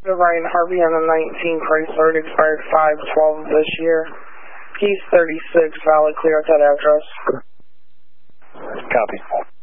Ryan Harvey on the 19 Chrysler. It expired 5/12 this year. He's 36, valid, clear at that address. Copy.